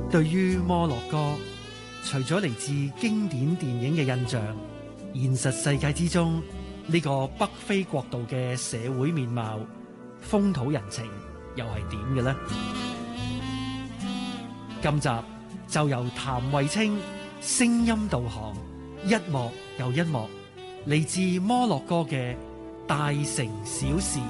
對於摩洛哥，除咗嚟自經典電影嘅印象，現實世界之中呢個北非國度嘅社會面貌、風土人情又係點嘅呢？今集就由譚慧清聲音導航，一幕又一幕，嚟自摩洛哥嘅大城小事。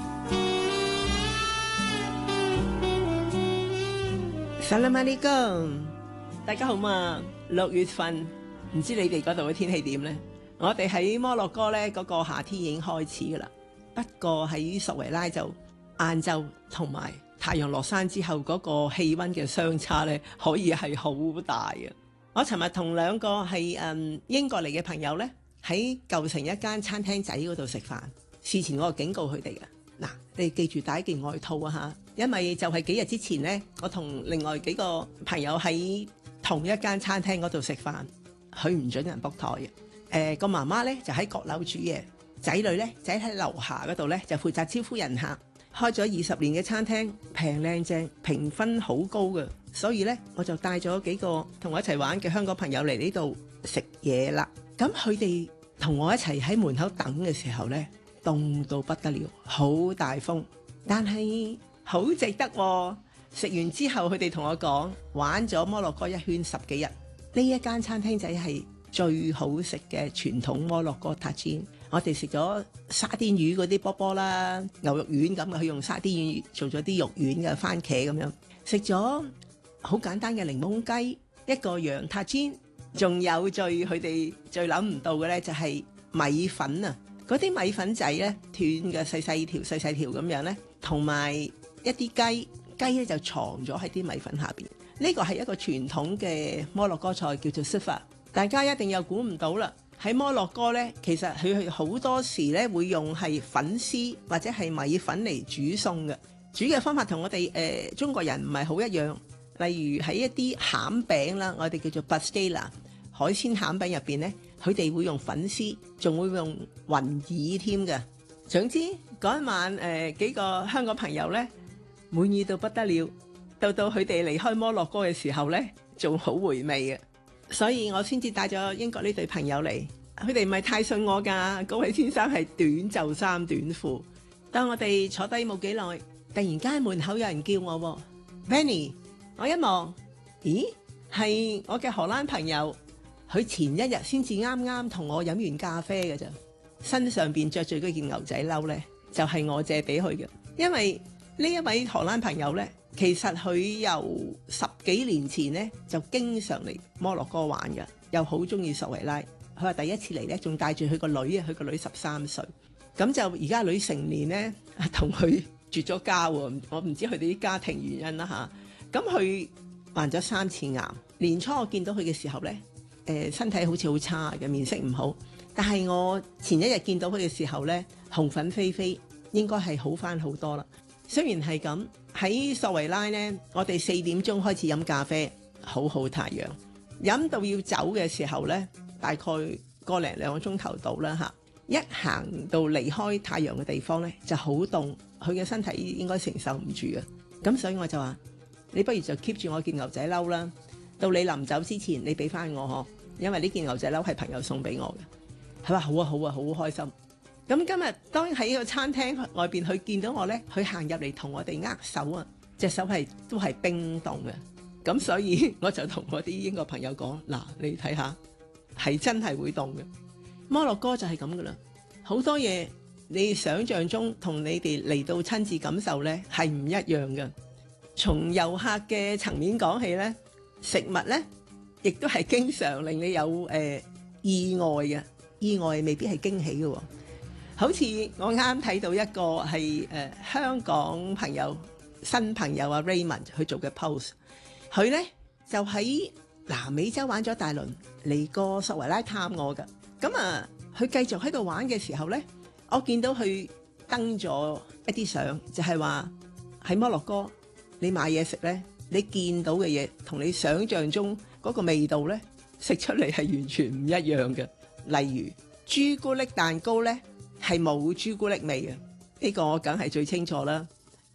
Salam alaikum，大家好嘛！6月份，唔知你哋嗰度嘅天氣點呢？我哋喺摩洛哥呢嗰個夏天已經開始噶啦。不過喺索維拉就晏晝同埋太陽落山之後嗰個氣溫嘅相差呢，可以係好大嘅。我尋日同兩個係英國嚟嘅朋友呢，喺舊城一間餐廳仔嗰度食飯。事前我警告佢哋嘅，嗱，你哋記住帶一件外套啊嚇，因為就係幾日之前呢，我同另外幾個朋友喺同一間餐廳嗰度食飯，佢唔準人 book 台嘅。個媽媽呢就喺閣樓煮嘢，仔女呢就喺樓下嗰度呢就負責招呼人客。開咗20年嘅餐廳，平靚正，評分好高嘅，所以呢，我就帶咗幾個同我一齊玩嘅香港朋友嚟呢度食嘢啦。咁佢哋同我一齊喺門口等嘅時候呢，凍到不得了，好大風，但係好值得喎。食完之後，佢哋同我講，玩咗摩洛哥一圈10幾日，呢一間餐廳仔係最好食嘅傳統摩洛哥塔煎。我哋食咗沙甸魚嗰啲波波啦，牛肉丸咁嘅，佢用沙甸魚做咗啲肉丸嘅番茄咁樣，食咗好簡單嘅檸檬雞，一個羊塔煎，仲有佢哋最諗唔到嘅呢，就係米粉啊！嗰啲米粉仔呢，斷嘅細細條咁樣呢，同埋一啲雞呢就藏咗喺啲米粉下邊。呢個係一個傳統嘅摩洛哥菜，叫做 Sifa。大家一定又估唔到啦。喺摩洛哥呢，其實佢好多時呢會用係粉絲或者係米粉嚟煮餸嘅，煮嘅方法同我哋中國人唔係好一樣。例如喺一啲餡餅啦，我哋叫做 pastella 海鮮餡餅入邊呢，佢哋會用粉絲，仲會用雲耳添嘅。總之嗰一晚幾個香港朋友呢，滿意到不得了，到佢哋離開摩洛哥嘅時候呢，仲好回味嘅。所以我先至帶咗英國呢對朋友嚟，佢哋唔係太信我㗎。嗰位先生係短袖衫短褲。當我哋坐低冇幾耐，突然間門口有人叫我，Benny。我一望，咦，係我嘅荷蘭朋友，佢前一日先至啱啱同我飲完咖啡㗎咋，身上邊着住嗰件牛仔褸呢，就係我借俾佢嘅。因為呢一位荷蘭朋友呢，其實佢由10幾年前呢就經常嚟摩洛哥玩嘅，又好中意索維拉。佢話第一次嚟呢，仲帶住佢個女啊，佢個女13歲，咁就而家女成年呢，同佢絕咗交喎。我唔知佢哋啲家庭原因啦嚇。咁佢患咗3次癌。年初我見到佢嘅時候呢，身體好似好差嘅，面色唔好。但係我前一日見到佢嘅時候呢，紅粉飛飛，應該係好返好多啦。雖然係咁，喺索維拉呢，我哋4點鐘開始飲咖啡，好好太陽。飲到要走嘅時候呢，大概個零2個鐘頭到啦嚇。一行到離開太陽嘅地方呢，就好凍，佢嘅身體應該承受唔住嘅。咁所以我就話：你不如就 keep 住我件牛仔褸啦。到你臨走之前，你俾翻我呵，因為呢件牛仔褸係朋友送俾我嘅。佢話好啊，好啊，好開心。咁今日當喺個餐廳外邊，佢見到我呢，佢行入嚟同我哋握手啊，隻手都係冰凍嘅。咁所以我就同我啲英國朋友講：嗱，你睇下，係真係會凍嘅。摩洛哥就係咁噶啦，好多嘢你想象中同你哋嚟到親自感受呢係唔一樣嘅。從遊客嘅層面講起呢，食物呢亦都係經常令你有意外嘅，意外未必係驚喜嘅。好似我啱睇到一個係香港朋友新朋友啊 Raymond 去做嘅 post， 佢呢就喺南美洲玩咗大輪，嚟過索維拉探我㗎。咁啊，佢繼續喺度玩嘅時候呢，我見到佢登咗一啲相，就係話喺摩洛哥你買嘢食呢，你見到嘅嘢同你想象中嗰個味道呢，食出嚟係完全唔一樣嘅。例如朱古力蛋糕呢，係冇朱古力味嘅，呢個我梗係最清楚啦。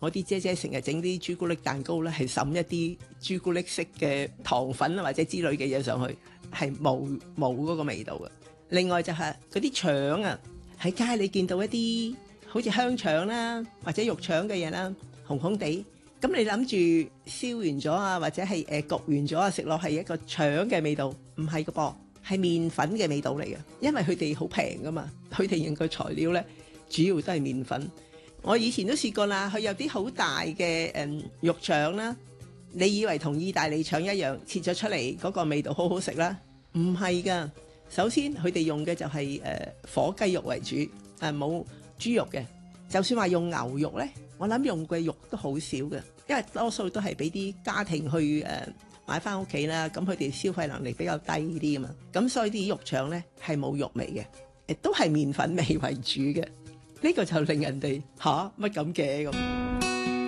我啲姐姐成日整啲朱古力蛋糕咧，係滲一啲朱古力色嘅糖粉或者之類嘅嘢上去，係冇嗰個味道嘅。另外就係嗰啲腸啊，喺街你見到一啲好似香腸啦或者肉腸嘅嘢啦，紅紅地，咁你諗住燒完咗啊，或者係焗完咗啊，食落係一個腸嘅味道，唔係個噃，係麵粉嘅味道嚟嘅，因為佢哋好平噶嘛，佢哋用嘅材料咧主要都係麵粉。我以前都試過啦，佢有啲好大嘅肉腸啦，你以為同意大利腸一樣切咗出嚟嗰個味道好好食啦？唔係噶，首先佢哋用嘅就係火雞肉為主，冇豬肉嘅。就算話用牛肉呢，我諗用嘅肉都好少嘅，因為多數都係俾啲家庭去買翻屋企啦，咁佢哋消費能力比較低啲啊嘛，咁所以啲肉腸呢係冇肉味嘅，都係麵粉味為主嘅。呢個就令人哋乜咁嘅咁。